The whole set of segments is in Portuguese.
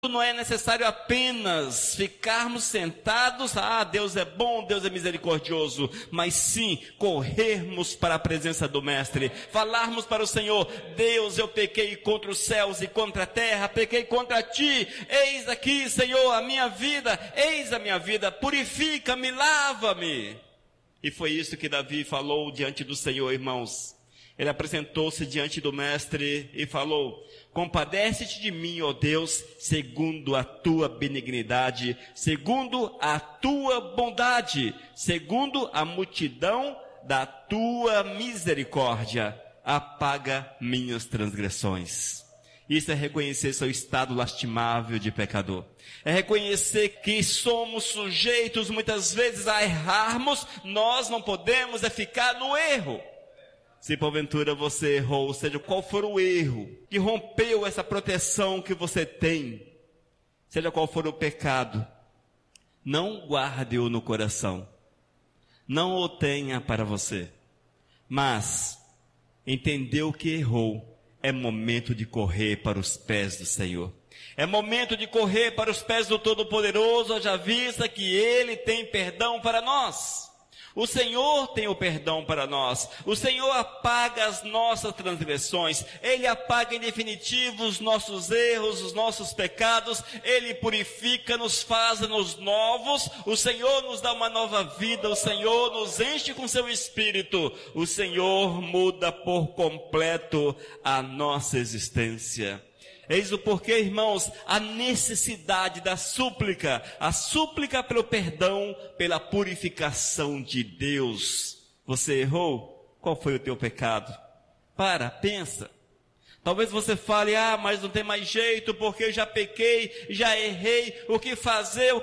Não é necessário apenas ficarmos sentados, Deus é bom, Deus é misericordioso, mas sim corrermos para a presença do Mestre, falarmos para o Senhor: Deus, eu pequei contra os céus e contra a terra, pequei contra ti, eis aqui, Senhor, a minha vida, eis a minha vida, purifica-me, lava-me. E foi isso que Davi falou diante do Senhor, irmãos. Ele apresentou-se diante do Mestre e falou: compadece-te de mim, ó Deus, segundo a tua benignidade, segundo a tua bondade, segundo a multidão da tua misericórdia, apaga minhas transgressões. Isso é reconhecer seu estado lastimável de pecador. É reconhecer que somos sujeitos muitas vezes a errarmos. Nós não podemos ficar no erro. Se porventura você errou, seja qual for o erro que rompeu essa proteção que você tem, seja qual for o pecado, não guarde-o no coração, não o tenha para você, mas entendeu que errou, é momento de correr para os pés do Senhor. É momento de correr para os pés do Todo-Poderoso, haja vista que Ele tem perdão para nós. O Senhor tem o perdão para nós. O Senhor apaga as nossas transgressões. Ele apaga em definitivo os nossos erros, os nossos pecados. Ele purifica, nos faz-nos novos. O Senhor nos dá uma nova vida. O Senhor nos enche com seu Espírito. O Senhor muda por completo a nossa existência. Eis o porquê, irmãos, a necessidade da súplica, a súplica pelo perdão, pela purificação de Deus. Você errou? Qual foi o teu pecado? Pensa. Talvez você fale: mas não tem mais jeito, porque eu já pequei, já errei, o que fazer?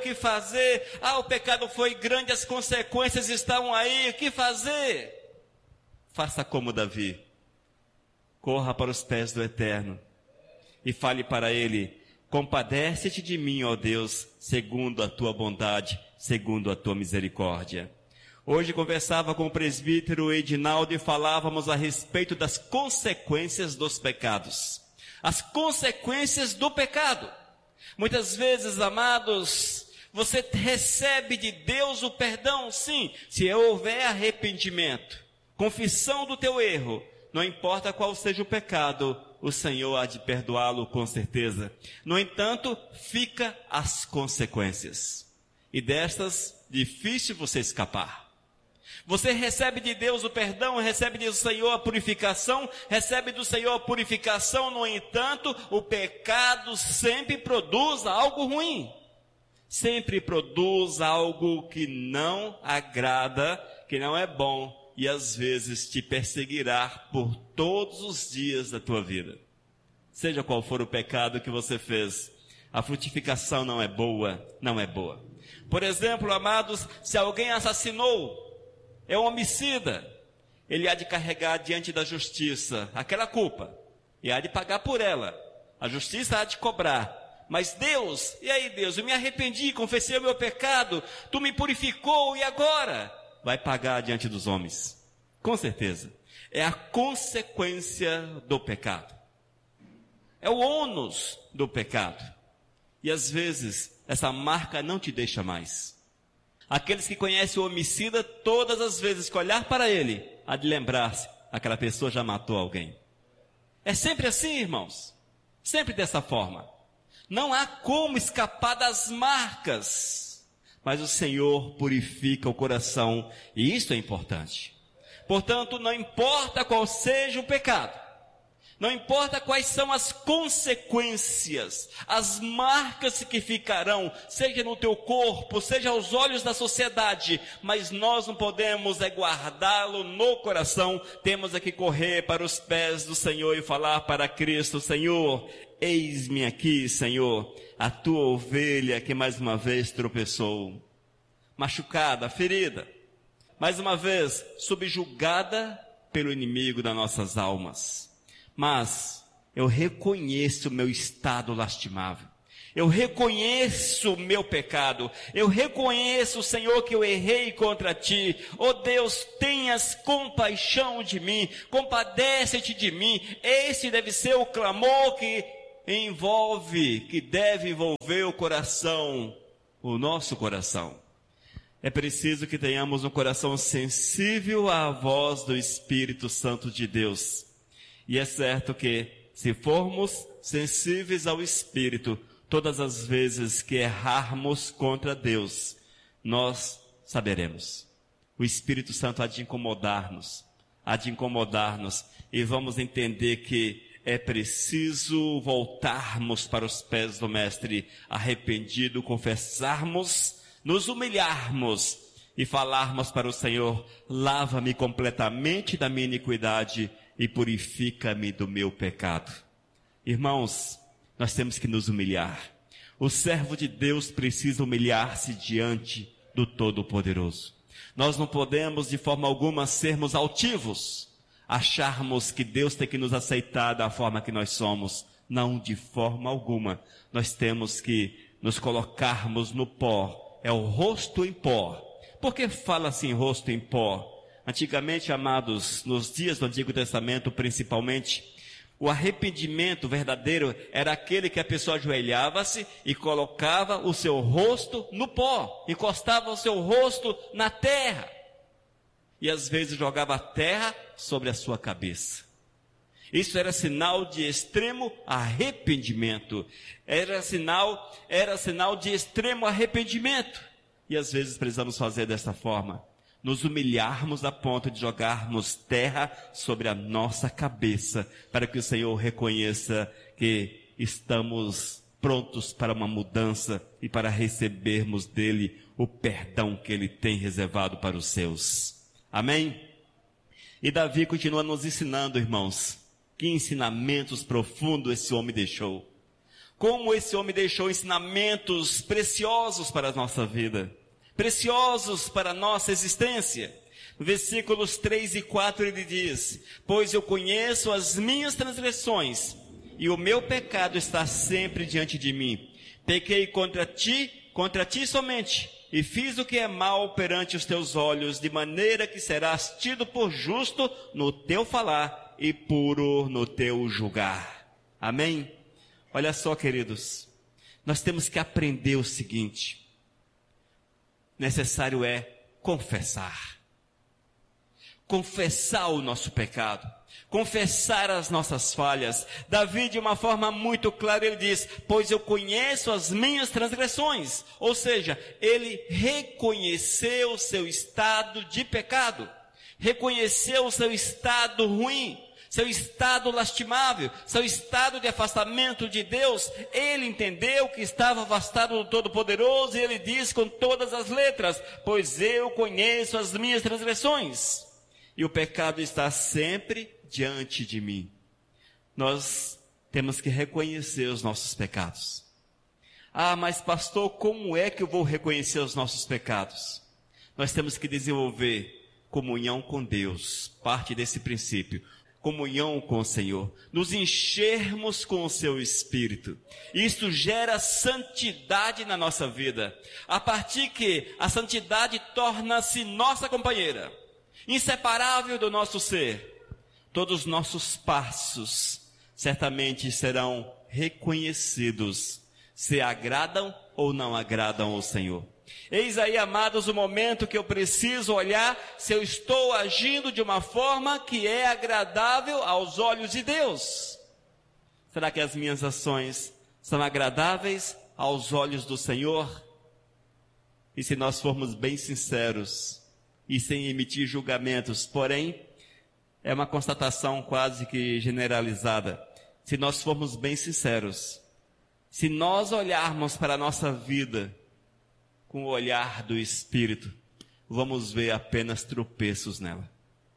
O pecado foi grande, as consequências estão aí, o que fazer? Faça como Davi. Corra para os pés do Eterno e fale para Ele: compadece-te de mim, ó Deus, segundo a tua bondade, segundo a tua misericórdia. Hoje conversava com o presbítero Edinaldo e falávamos a respeito das consequências dos pecados. As consequências do pecado. Muitas vezes, amados, você recebe de Deus o perdão, sim, se houver arrependimento, confissão do teu erro. Não importa qual seja o pecado, o Senhor há de perdoá-lo com certeza. No entanto, fica as consequências. E destas, difícil você escapar. Você recebe de Deus o perdão, recebe do Senhor a purificação, no entanto, o pecado sempre produz algo ruim. Sempre produz algo que não agrada, que não é bom. E às vezes te perseguirá por todos os dias da tua vida. Seja qual for o pecado que você fez, a frutificação não é boa. Por exemplo, amados, se alguém assassinou, é um homicida, ele há de carregar diante da justiça aquela culpa, e há de pagar por ela. A justiça há de cobrar. Mas Deus, e aí Deus, eu me arrependi, confessei o meu pecado, tu me purificou, e agora? Vai pagar diante dos homens, com certeza. É a consequência do pecado, é o ônus do pecado, e às vezes essa marca não te deixa mais. Aqueles que conhecem o homicida, todas as vezes que olhar para ele, há de lembrar-se: aquela pessoa já matou alguém. É sempre assim, irmãos, sempre dessa forma. Não há como escapar das marcas. Mas o Senhor purifica o coração, e isso é importante. Portanto, não importa qual seja o pecado, não importa quais são as consequências, as marcas que ficarão, seja no teu corpo, seja aos olhos da sociedade, mas nós não podemos guardá-lo no coração. Temos que correr para os pés do Senhor e falar para Cristo: Senhor, eis-me aqui, Senhor, a tua ovelha que mais uma vez tropeçou, machucada, ferida, mais uma vez subjugada pelo inimigo das nossas almas. Mas eu reconheço o meu estado lastimável. Eu reconheço o meu pecado. Eu reconheço, Senhor, que eu errei contra ti. Oh Deus, tenhas compaixão de mim. Compadece-te de mim. Esse deve ser o clamor que que deve envolver o coração, o nosso coração. É preciso que tenhamos um coração sensível à voz do Espírito Santo de Deus. E é certo que, se formos sensíveis ao Espírito, todas as vezes que errarmos contra Deus, nós saberemos. O Espírito Santo há de incomodar-nos, e vamos entender que é preciso voltarmos para os pés do Mestre, arrependido, confessarmos, nos humilharmos e falarmos para o Senhor: lava-me completamente da minha iniquidade e purifica-me do meu pecado. Irmãos, nós temos que nos humilhar. O servo de Deus precisa humilhar-se diante do Todo-Poderoso. Nós não podemos de forma alguma sermos altivos, acharmos que Deus tem que nos aceitar da forma que nós somos. Não, de forma alguma. Nós temos que nos colocarmos no pó, é o rosto em pó. Por que fala assim, rosto em pó? Antigamente, amados, nos dias do Antigo Testamento principalmente, o arrependimento verdadeiro era aquele que a pessoa ajoelhava-se e colocava o seu rosto no pó, encostava o seu rosto na terra, e às vezes jogava a terra sobre a sua cabeça. Isso era sinal de extremo arrependimento, era sinal de extremo arrependimento, e às vezes precisamos fazer desta forma, nos humilharmos a ponto de jogarmos terra sobre a nossa cabeça, para que o Senhor reconheça que estamos prontos para uma mudança e para recebermos dele o perdão que ele tem reservado para os seus. Amém? E Davi continua nos ensinando, irmãos, que ensinamentos profundos esse homem deixou. Como esse homem deixou ensinamentos preciosos para a nossa vida, preciosos para a nossa existência. Versículos 3 e 4 ele diz: pois eu conheço as minhas transgressões, e o meu pecado está sempre diante de mim. Pequei contra ti somente, e fiz o que é mal perante os teus olhos, de maneira que serás tido por justo no teu falar e puro no teu julgar. Amém? Olha só, queridos, nós temos que aprender o seguinte: necessário é confessar o nosso pecado, confessar as nossas falhas. Davi, de uma forma muito clara, ele diz: pois eu conheço as minhas transgressões. Ou seja, ele reconheceu o seu estado de pecado, reconheceu o seu estado ruim, seu estado lastimável, seu estado de afastamento de Deus. Ele entendeu que estava afastado do Todo-Poderoso, e ele diz com todas as letras: pois eu conheço as minhas transgressões, e o pecado está sempre diante de mim. Nós temos que reconhecer os nossos pecados. Ah, mas pastor, como é que eu vou reconhecer os nossos pecados? Nós temos que desenvolver comunhão com Deus, parte desse princípio. Comunhão com o Senhor, nos enchermos com o seu Espírito. Isso gera santidade na nossa vida, a partir que a santidade torna-se nossa companheira, inseparável do nosso ser. Todos os nossos passos certamente serão reconhecidos, se agradam ou não agradam ao Senhor. Eis aí, amados, o momento que eu preciso olhar se eu estou agindo de uma forma que é agradável aos olhos de Deus. Será que as minhas ações são agradáveis aos olhos do Senhor? E se nós formos bem sinceros e sem emitir julgamentos, porém, é uma constatação quase que generalizada. Se nós formos bem sinceros, se nós olharmos para a nossa vida com o olhar do Espírito, vamos ver apenas tropeços nela.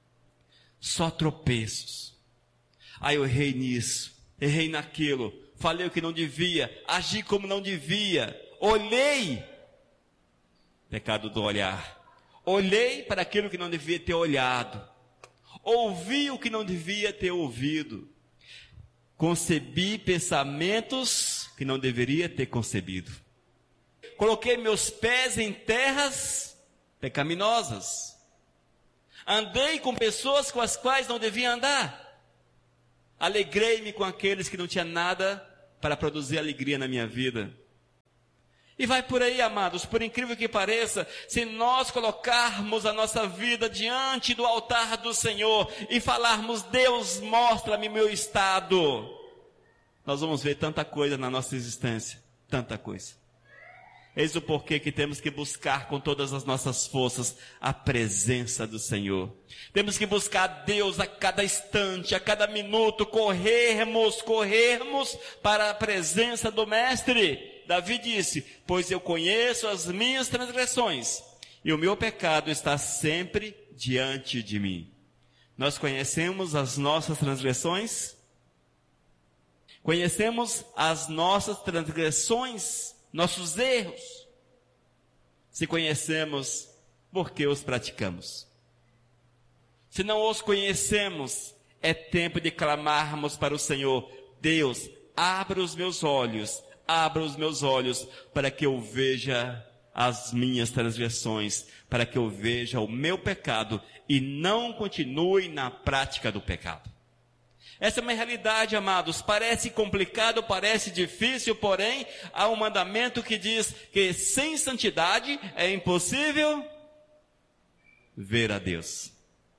Só tropeços. Ah, eu errei nisso, errei naquilo, falei o que não devia, agi como não devia, olhei. Pecado do olhar. Olhei para aquilo que não devia ter olhado, ouvi o que não devia ter ouvido, concebi pensamentos que não deveria ter concebido. Coloquei meus pés em terras pecaminosas. Andei com pessoas com as quais não devia andar. Alegrei-me com aqueles que não tinham nada para produzir alegria na minha vida. E vai por aí, amados, por incrível que pareça, se nós colocarmos a nossa vida diante do altar do Senhor e falarmos, Deus, mostra-me meu estado, nós vamos ver tanta coisa na nossa existência, tanta coisa. Eis o porquê que temos que buscar com todas as nossas forças a presença do Senhor. Temos que buscar Deus a cada instante, a cada minuto, corrermos para a presença do Mestre. Davi disse, pois eu conheço as minhas transgressões, e o meu pecado está sempre diante de mim. Nós conhecemos as nossas transgressões? Conhecemos as nossas transgressões, nossos erros? Se conhecemos, por que os praticamos? Se não os conhecemos, é tempo de clamarmos para o Senhor, Deus, abra os meus olhos para que eu veja as minhas transgressões, para que eu veja o meu pecado e não continue na prática do pecado. Essa é uma realidade, amados, parece complicado, parece difícil, porém, há um mandamento que diz que sem santidade é impossível ver a Deus,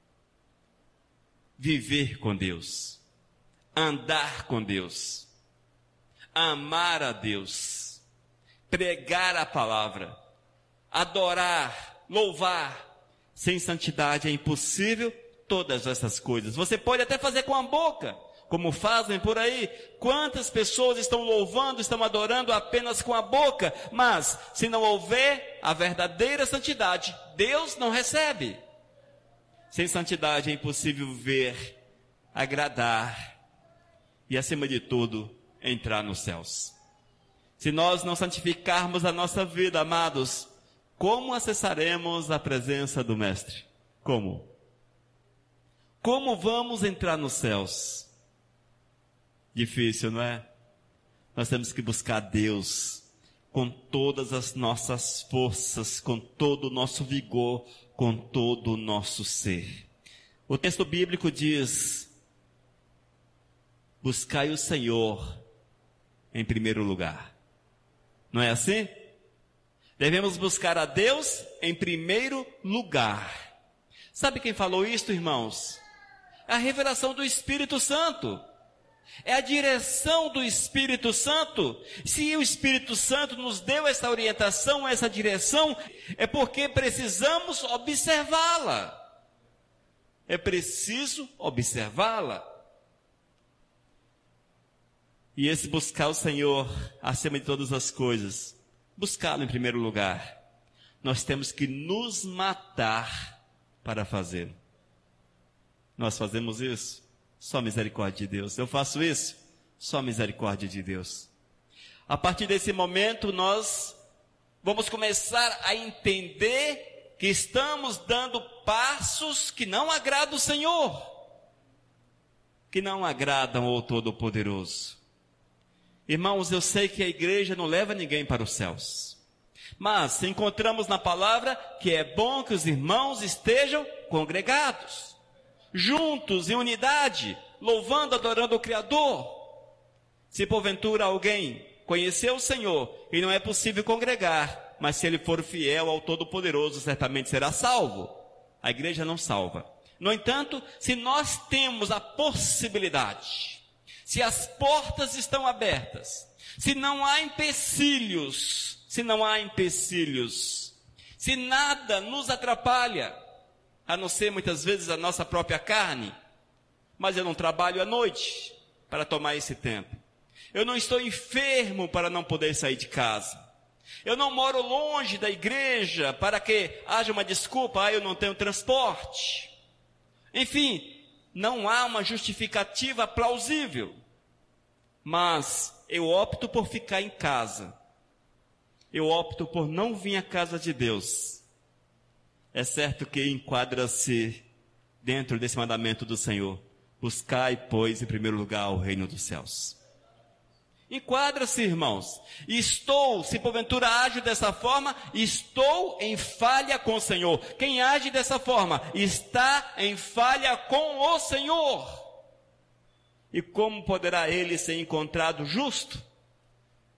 viver com Deus, andar com Deus, amar a Deus, pregar a palavra, adorar, louvar. Sem santidade é impossível todas essas coisas. Você pode até fazer com a boca, como fazem por aí. Quantas pessoas estão louvando, estão adorando apenas com a boca, mas se não houver a verdadeira santidade, Deus não recebe. Sem santidade é impossível ver, agradar e, acima de tudo, entrar nos céus. Se nós não santificarmos a nossa vida, amados, como acessaremos a presença do Mestre? Como? Como vamos entrar nos céus? Difícil, não é? Nós temos que buscar Deus com todas as nossas forças, com todo o nosso vigor, com todo o nosso ser. O texto bíblico diz, buscai o Senhor em primeiro lugar. Não é assim? Devemos buscar a Deus em primeiro lugar. Sabe quem falou isto, irmãos? É a revelação do Espírito Santo. É a direção do Espírito Santo. Se o Espírito Santo nos deu essa orientação, essa direção, é porque precisamos observá-la. É preciso observá-la. E esse buscar o Senhor acima de todas as coisas, buscá-lo em primeiro lugar, nós temos que nos matar para fazê-lo. Nós fazemos isso? Só misericórdia de Deus. Eu faço isso? Só misericórdia de Deus. A partir desse momento, nós vamos começar a entender que estamos dando passos que não agradam o Senhor, que não agradam ao Todo-Poderoso. Irmãos, eu sei que a igreja não leva ninguém para os céus, mas encontramos na palavra que é bom que os irmãos estejam congregados, juntos, em unidade, louvando, adorando o Criador. Se porventura alguém conheceu o Senhor e não é possível congregar, mas se ele for fiel ao Todo-Poderoso, certamente será salvo. A igreja não salva. No entanto, se nós temos a possibilidade, se as portas estão abertas, se não há empecilhos, se nada nos atrapalha, a não ser muitas vezes a nossa própria carne, mas eu não trabalho à noite para tomar esse tempo. Eu não estou enfermo para não poder sair de casa. Eu não moro longe da igreja para que haja uma desculpa, eu não tenho transporte. Enfim, não há uma justificativa plausível. Mas eu opto por ficar em casa. Eu opto por não vir à casa de Deus. É certo que enquadra-se dentro desse mandamento do Senhor. Buscai, pois, em primeiro lugar o reino dos céus. Enquadra-se, irmãos. Se porventura ajo dessa forma, estou em falha com o Senhor. Quem age dessa forma está em falha com o Senhor. E como poderá ele ser encontrado justo?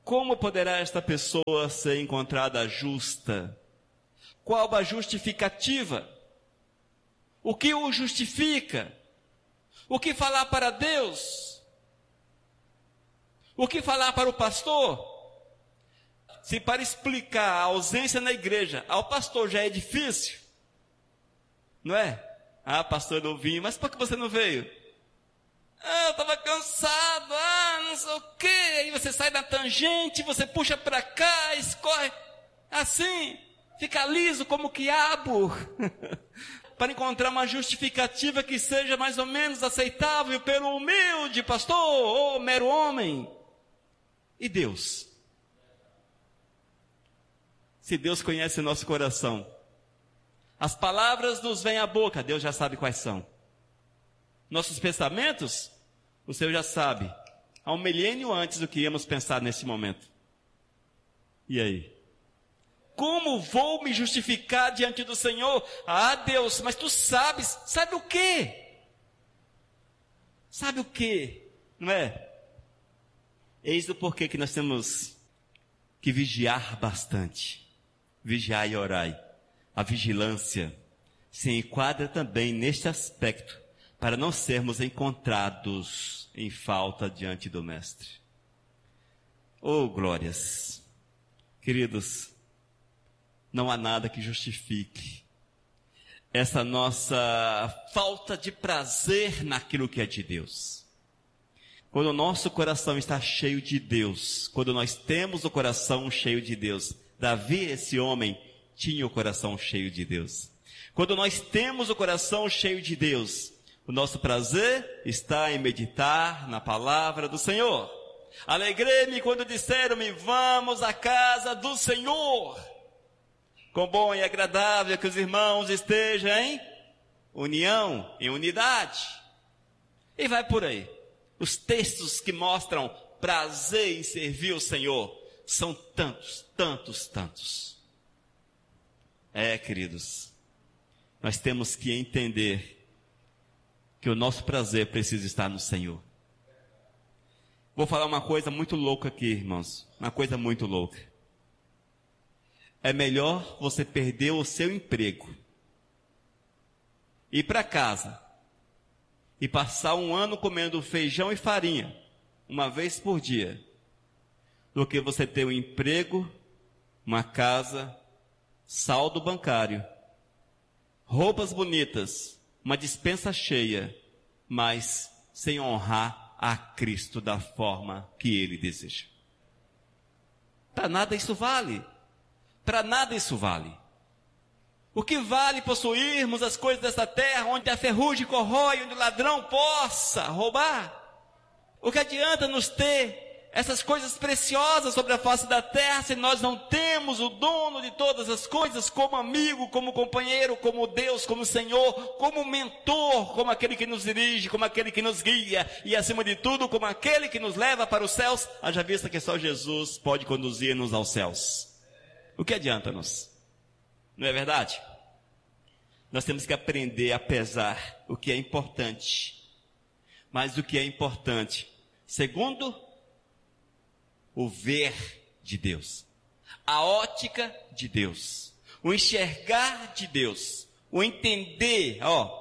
Como poderá esta pessoa ser encontrada justa? Qual a justificativa? O que o justifica? O que falar para Deus? O que falar para o pastor? Se para explicar a ausência na igreja ao pastor já é difícil, não é? Ah, pastor, eu não vim, mas por que você não veio? Ah, eu estava cansado, não sei o quê. Aí você sai da tangente, você puxa para cá, escorre assim, fica liso como quiabo. Para encontrar uma justificativa que seja mais ou menos aceitável pelo humilde pastor ou mero homem. E Deus? Se Deus conhece o nosso coração, as palavras nos vêm à boca, Deus já sabe quais são. Nossos pensamentos, o Senhor já sabe, há um milênio antes do que íamos pensar nesse momento. E aí? Como vou me justificar diante do Senhor? Ah, Deus, mas tu sabes, sabe o quê? Sabe o quê? Não é? Eis o porquê que nós temos que vigiar bastante. Vigiai e orai. A vigilância se enquadra também neste aspecto, para não sermos encontrados em falta diante do Mestre. Oh, glórias! Queridos, não há nada que justifique essa nossa falta de prazer naquilo que é de Deus. Quando o nosso coração está cheio de Deus, quando nós temos o coração cheio de Deus, Davi, esse homem, tinha o coração cheio de Deus. Quando nós temos o coração cheio de Deus, o nosso prazer está em meditar na palavra do Senhor. Alegrei-me quando disseram-me, vamos à casa do Senhor. Quão bom e agradável que os irmãos estejam em união, em unidade. E vai por aí. Os textos que mostram prazer em servir o Senhor são tantos, tantos, tantos. Queridos, nós temos que entender que o nosso prazer precisa estar no Senhor. Vou falar uma coisa muito louca aqui, irmãos. Uma coisa muito louca. É melhor você perder o seu emprego, ir para casa e passar um ano comendo feijão e farinha, uma vez por dia, do que você ter um emprego, uma casa, saldo bancário, roupas bonitas, uma despensa cheia, mas sem honrar a Cristo da forma que Ele deseja. Para nada isso vale. Para nada isso vale. O que vale possuirmos as coisas desta terra, onde a ferrugem corrói, onde o ladrão possa roubar? O que adianta nos ter essas coisas preciosas sobre a face da terra, se nós não temos o dono de todas as coisas, como amigo, como companheiro, como Deus, como Senhor, como mentor, como aquele que nos dirige, como aquele que nos guia, e acima de tudo, como aquele que nos leva para os céus, haja vista que só Jesus pode conduzir-nos aos céus. O que adianta-nos? Não é verdade? Nós temos que aprender a pesar o que é importante. Mas o que é importante, segundo o ver de Deus, a ótica de Deus, o enxergar de Deus, o entender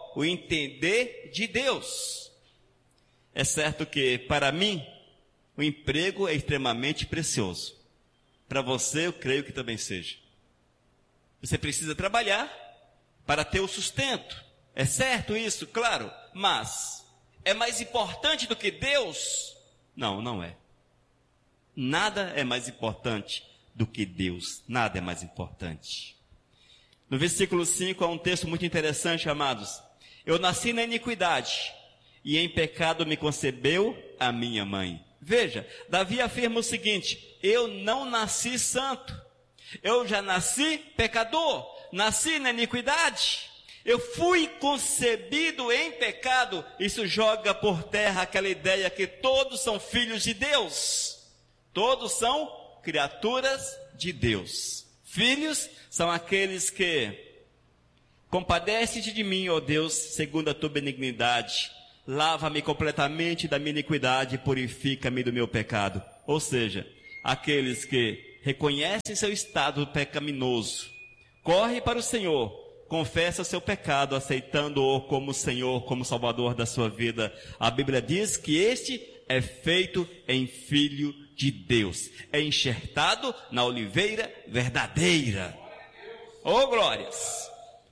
de Deus. É certo que, para mim, o emprego é extremamente precioso. Para você, eu creio que também seja. Você precisa trabalhar para ter o sustento. É certo isso? Claro. Mas, é mais importante do que Deus? Não, não é. Nada é mais importante do que Deus. Nada é mais importante. No versículo 5 há um texto muito interessante, amados. Eu nasci na iniquidade, e em pecado me concebeu a minha mãe. Veja, Davi afirma o seguinte: eu não nasci santo, eu já nasci pecador, nasci na iniquidade, eu fui concebido em pecado. Isso joga por terra aquela ideia que todos são filhos de Deus, todos são criaturas de Deus. Filhos são aqueles que compadece-te de mim, ó Deus, segundo a tua benignidade. Lava-me completamente da minha iniquidade e purifica-me do meu pecado. Ou seja, aqueles que reconhecem seu estado pecaminoso, corre para o Senhor, confessa seu pecado, aceitando-o como Senhor, como Salvador da sua vida. A Bíblia diz que este é feito em Filho de Deus, é enxertado na oliveira verdadeira. Oh, glórias!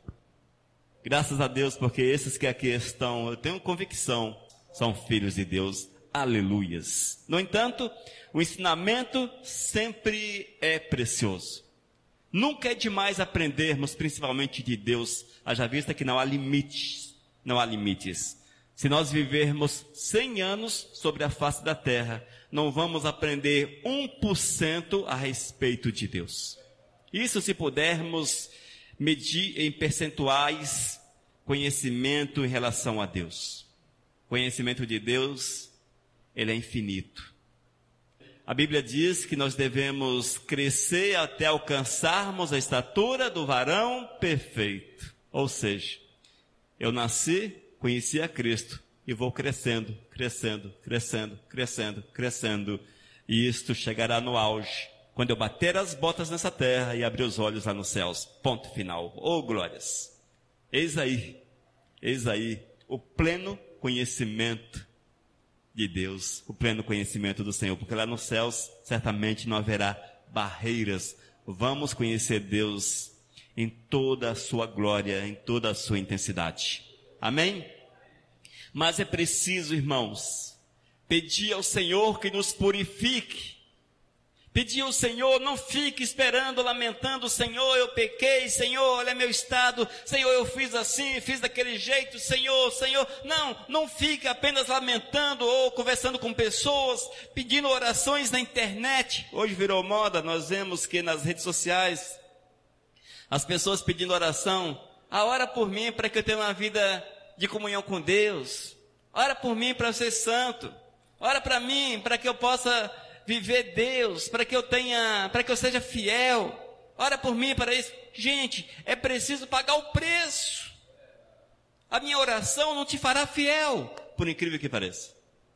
Graças a Deus, porque esses que aqui estão, eu tenho convicção, são filhos de Deus. Aleluias! No entanto, o ensinamento sempre é precioso. Nunca é demais aprendermos, principalmente de Deus, haja vista que não há limites, não há limites. Se nós vivermos 100 anos sobre a face da terra, não vamos aprender 1% a respeito de Deus. Isso se pudermos medir em percentuais conhecimento em relação a Deus. Conhecimento de Deus, ele é infinito. A Bíblia diz que nós devemos crescer até alcançarmos a estatura do varão perfeito. Ou seja, eu nasci, conheci a Cristo e vou crescendo, crescendo, crescendo, crescendo, crescendo. E isto chegará no auge, quando eu bater as botas nessa terra e abrir os olhos lá nos céus. Ponto final. Oh, glórias! Eis aí o pleno conhecimento de Deus, o pleno conhecimento do Senhor, porque lá nos céus certamente não haverá barreiras. Vamos conhecer Deus em toda a sua glória, em toda a sua intensidade. Amém? Mas é preciso, irmãos, pedir ao Senhor que nos purifique. Pedir ao Senhor, não fique esperando, lamentando, Senhor, eu pequei, Senhor, olha meu estado, Senhor, eu fiz assim, fiz daquele jeito, Senhor, Senhor. Não fique apenas lamentando ou conversando com pessoas, pedindo orações na internet. Hoje virou moda, nós vemos que nas redes sociais, as pessoas pedindo oração. Ora por mim para que eu tenha uma vida de comunhão com Deus. Ora por mim para eu ser santo. Ora para mim para que eu possa viver Deus, para que eu seja fiel. Ora por mim para isso. Gente, é preciso pagar o preço. A minha oração não te fará fiel, por incrível que pareça.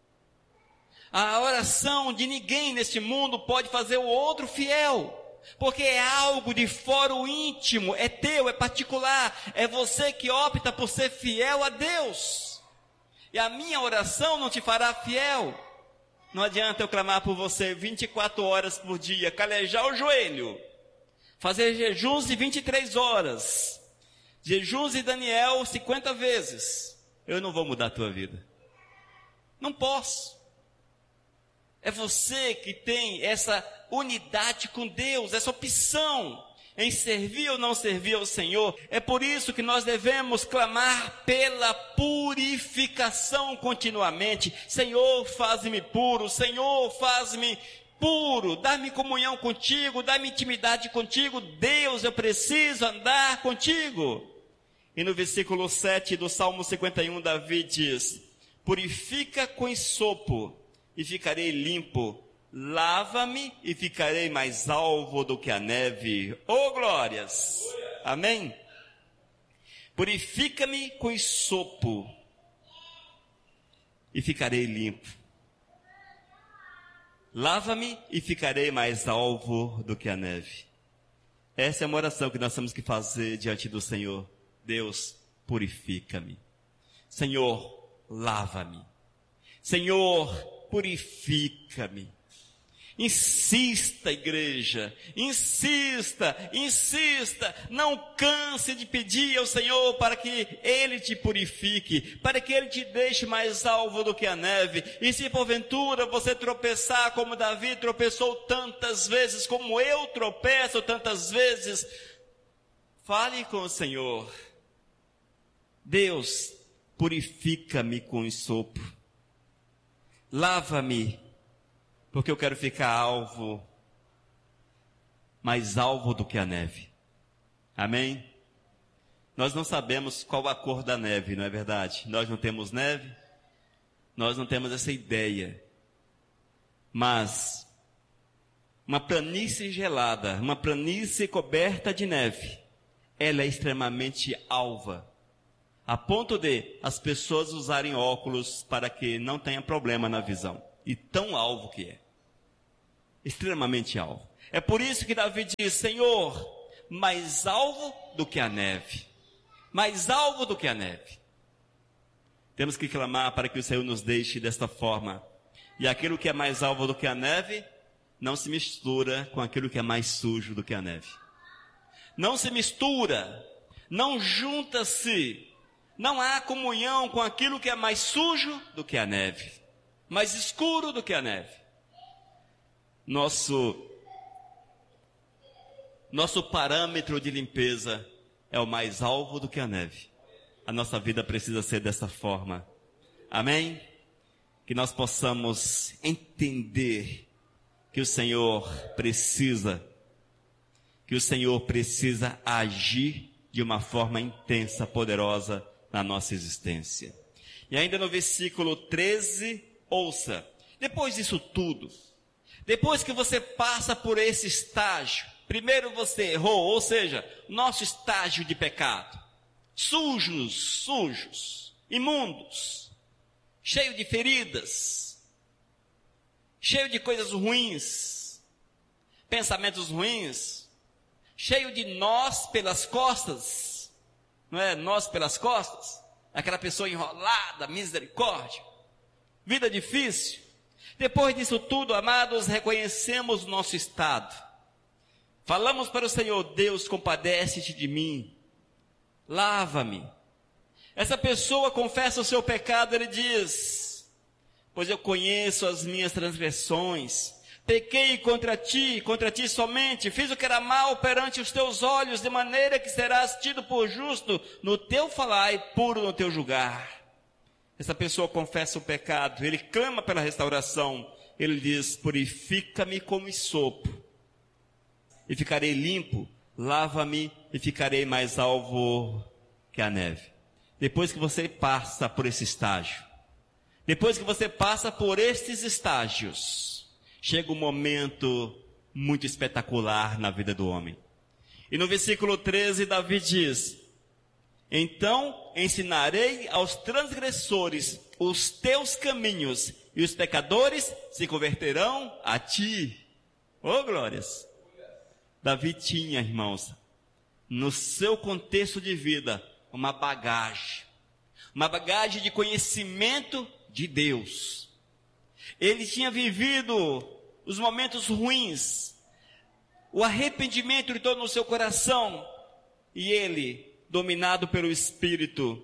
A oração de ninguém neste mundo pode fazer o outro fiel, porque é algo de fora o íntimo, é teu, é particular, é você que opta por ser fiel a Deus. E a minha oração não te fará fiel. Não adianta eu clamar por você 24 horas por dia, calejar o joelho, fazer jejuns de 23 horas, jejuns de Daniel 50 vezes. Eu não vou mudar a tua vida. Não posso. É você que tem essa unidade com Deus, essa opção em servir ou não servir ao Senhor. É por isso que nós devemos clamar pela purificação continuamente. Senhor, faz-me puro, Senhor, faz-me puro, dá-me comunhão contigo, dá-me intimidade contigo. Deus, eu preciso andar contigo. E no versículo 7 do Salmo 51, Davi diz: purifica com hisopo e ficarei limpo. Lava-me e ficarei mais alvo do que a neve. Oh, glórias! Amém? Purifica-me com hisopo e ficarei limpo. Lava-me e ficarei mais alvo do que a neve. Essa é uma oração que nós temos que fazer diante do Senhor. Deus, purifica-me. Senhor, lava-me. Senhor, purifica-me. Insista, igreja, insista, não canse de pedir ao Senhor para que Ele te purifique, para que Ele te deixe mais alvo do que a neve. E se porventura você tropeçar como Davi tropeçou tantas vezes, como eu tropeço tantas vezes, fale com o Senhor. Deus, purifica-me com hisopo, lava-me, porque eu quero ficar alvo, mais alvo do que a neve. Amém? Nós não sabemos qual a cor da neve, não é verdade? Nós não temos neve, nós não temos essa ideia. Mas uma planície gelada, uma planície coberta de neve, ela é extremamente alva, a ponto de as pessoas usarem óculos para que não tenha problema na visão. E tão alvo que é. extremamente alvo. É por isso que Davi diz: Senhor, mais alvo do que a neve, mais alvo do que a neve. Temos que clamar para que o Senhor nos deixe desta forma. E aquilo que é mais alvo do que a neve, não se mistura com aquilo que é mais sujo do que a neve. Não se mistura, não junta-se, não há comunhão com aquilo que é mais sujo do que a neve, mais escuro do que a neve. Nosso parâmetro de limpeza é o mais alvo do que a neve. A nossa vida precisa ser dessa forma. Amém? Que nós possamos entender que o Senhor precisa agir de uma forma intensa, poderosa na nossa existência. E ainda no versículo 13, ouça: depois disso tudo, depois que você passa por esse estágio, primeiro você errou, ou seja, nosso estágio de pecado, sujos, imundos, cheio de feridas, cheio de coisas ruins, pensamentos ruins, cheio de nós pelas costas, não é? Nós pelas costas, aquela pessoa enrolada, misericórdia, vida difícil. Depois disso tudo, amados, reconhecemos o nosso estado. Falamos para o Senhor: Deus, compadece-te de mim, lava-me. Essa pessoa confessa o seu pecado, ele diz: pois eu conheço as minhas transgressões, pequei contra ti somente, fiz o que era mal perante os teus olhos, de maneira que serás tido por justo no teu falar e puro no teu julgar. Essa pessoa confessa o pecado, ele clama pela restauração, ele diz: purifica-me como sopo, e ficarei limpo, lava-me e ficarei mais alvo que a neve. Depois que você passa por esse estágio, depois que você passa por estes estágios, chega um momento muito espetacular na vida do homem. E no versículo 13, Davi diz: então ensinarei aos transgressores os teus caminhos, e os pecadores se converterão a ti. Oh, glórias! Davi tinha, irmãos, no seu contexto de vida, uma bagagem de conhecimento de Deus. Ele tinha vivido os momentos ruins, o arrependimento entrou no seu coração, e ele, dominado pelo Espírito,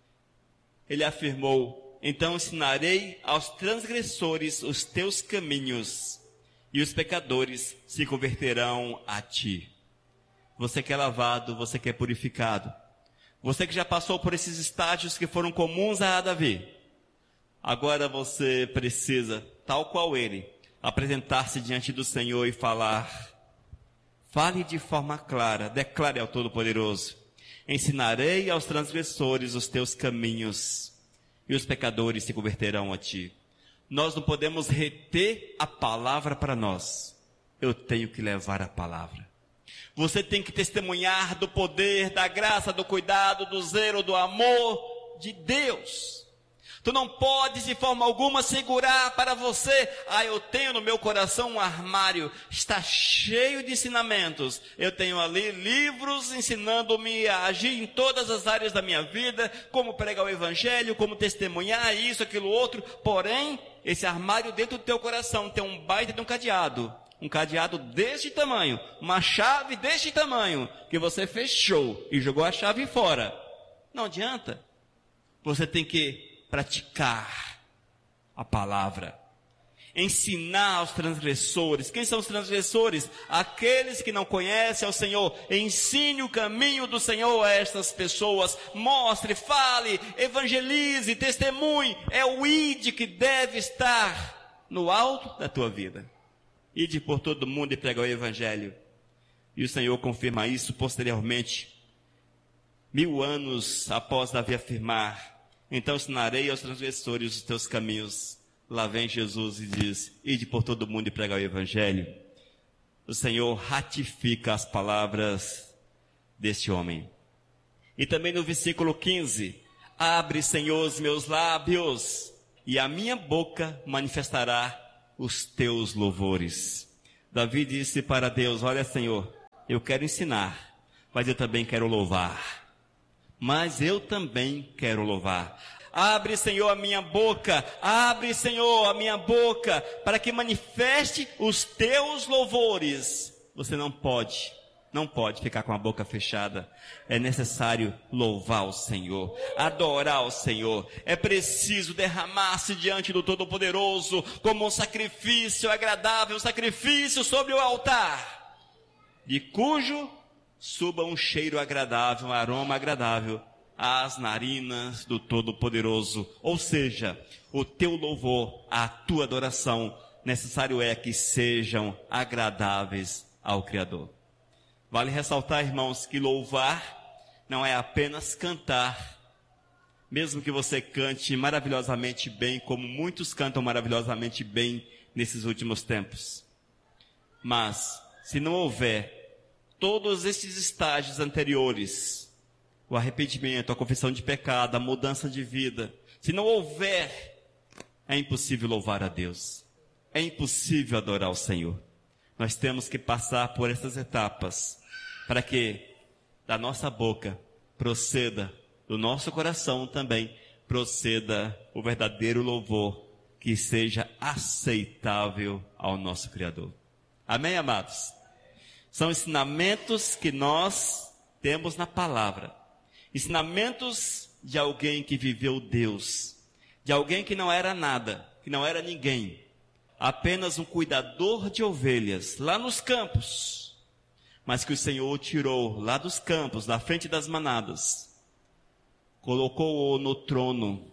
ele afirmou: então ensinarei aos transgressores os teus caminhos, e os pecadores se converterão a ti. Você que é lavado, você que é purificado, você que já passou por esses estágios que foram comuns a Davi, agora você precisa, tal qual ele, apresentar-se diante do Senhor e falar. Fale de forma clara, declare ao Todo-Poderoso: ensinarei aos transgressores os teus caminhos, e os pecadores se converterão a ti. Nós não podemos reter a palavra para nós. Eu tenho que levar a palavra. Você tem que testemunhar do poder, da graça, do cuidado, do zelo, do amor de Deus. Tu não podes de forma alguma segurar para você: eu tenho no meu coração um armário, está cheio de ensinamentos. Eu tenho ali livros ensinando-me a agir em todas as áreas da minha vida, como pregar o evangelho, como testemunhar isso, aquilo, outro. Porém, esse armário dentro do teu coração tem um baita de um cadeado deste tamanho, uma chave deste tamanho, que você fechou e jogou a chave fora. Não adianta. Você tem que praticar a palavra, ensinar aos transgressores. Quem são os transgressores? Aqueles que não conhecem ao Senhor. Ensine o caminho do Senhor a estas pessoas, mostre, fale, evangelize, testemunhe. É o ide que deve estar no alto da tua vida. Ide por todo mundo e pregar o evangelho. E o Senhor confirma isso posteriormente, 1000 anos após Davi afirmar: então ensinarei aos transgressores os teus caminhos. Lá vem Jesus e diz: ide por todo mundo e pregar o evangelho. O Senhor ratifica as palavras deste homem. E também no versículo 15: abre, Senhor, os meus lábios, e a minha boca manifestará os teus louvores. Davi disse para Deus: olha, Senhor, eu quero ensinar, mas eu também quero louvar. Mas eu também quero louvar. Abre, Senhor, a minha boca. Abre, Senhor, a minha boca, para que manifeste os teus louvores. Você não pode ficar com a boca fechada. É necessário louvar o Senhor, adorar o Senhor. É preciso derramar-se diante do Todo-Poderoso como um sacrifício agradável, um sacrifício sobre o altar, de cujo suba um cheiro agradável, um aroma agradável às narinas do Todo-Poderoso. Ou seja, o teu louvor, a tua adoração, necessário é que sejam agradáveis ao Criador. Vale ressaltar, irmãos, que louvar não é apenas cantar, mesmo que você cante maravilhosamente bem, como muitos cantam maravilhosamente bem nesses últimos tempos. Mas, se não houver todos esses estágios anteriores, o arrependimento, a confissão de pecado, a mudança de vida, se não houver, é impossível louvar a Deus. É impossível adorar o Senhor. Nós temos que passar por essas etapas, para que da nossa boca proceda, do nosso coração também, proceda o verdadeiro louvor, que seja aceitável ao nosso Criador. Amém, amados? São ensinamentos que nós temos na palavra. Ensinamentos de alguém que viveu Deus. De alguém que não era nada, que não era ninguém. Apenas um cuidador de ovelhas, lá nos campos. Mas que o Senhor tirou lá dos campos, da frente das manadas. Colocou-o no trono.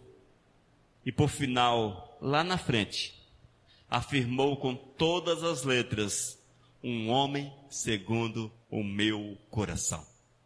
E por final, lá na frente, afirmou com todas as letras: um homem segundo o meu coração.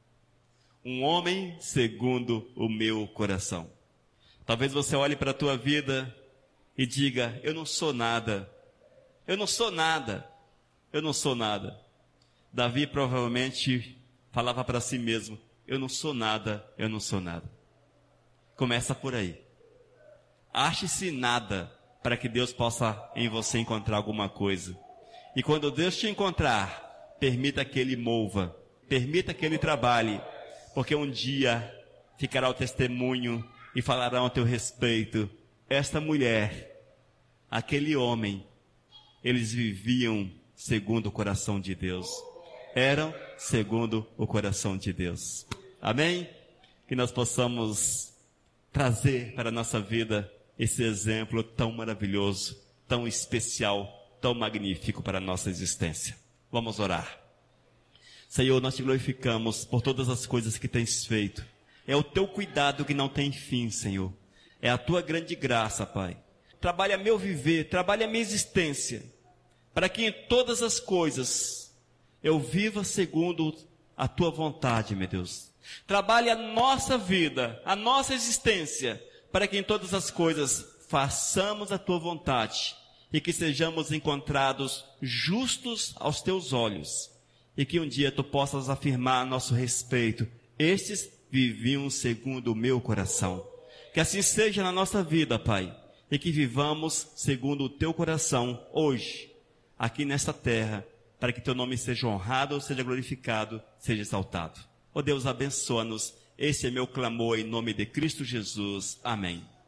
Um homem segundo o meu coração. Talvez você olhe para a tua vida e diga: eu não sou nada. Eu não sou nada. Eu não sou nada. Davi provavelmente falava para si mesmo: eu não sou nada, eu não sou nada. Começa por aí. Ache-se nada para que Deus possa em você encontrar alguma coisa. E quando Deus te encontrar, permita que Ele mova, permita que Ele trabalhe, porque um dia ficará o testemunho e falarão a teu respeito: esta mulher, aquele homem, eles viviam segundo o coração de Deus. Eram segundo o coração de Deus. Amém? Que nós possamos trazer para a nossa vida esse exemplo tão maravilhoso, tão especial, tão magnífico para a nossa existência. Vamos orar. Senhor, nós te glorificamos por todas as coisas que tens feito. É o teu cuidado que não tem fim, Senhor. É a tua grande graça, Pai. Trabalha meu viver, trabalha minha existência, para que em todas as coisas eu viva segundo a tua vontade, meu Deus. Trabalhe a nossa vida, a nossa existência, para que em todas as coisas façamos a tua vontade e que sejamos encontrados justos aos teus olhos, e que um dia tu possas afirmar a nosso respeito: estes viviam segundo o meu coração. Que assim seja na nossa vida, Pai, e que vivamos segundo o teu coração hoje, aqui nesta terra, para que teu nome seja honrado, seja glorificado, seja exaltado. Ó Deus, abençoa-nos. Esse é meu clamor em nome de Cristo Jesus. Amém.